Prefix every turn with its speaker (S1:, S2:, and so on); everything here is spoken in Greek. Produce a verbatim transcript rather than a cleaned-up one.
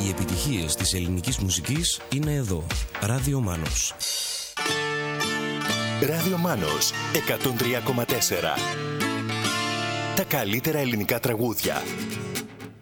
S1: Οι επιτυχίες της ελληνικής μουσικής είναι εδώ. Ράδιο Μάνος.
S2: Ράδιο Μάνος εκατόν τρία κόμμα τέσσερα. Τα καλύτερα ελληνικά τραγούδια.